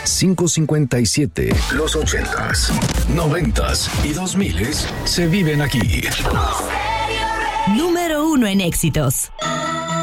557. Los 80s, 90s y 2000s se viven aquí. Número 1 en éxitos.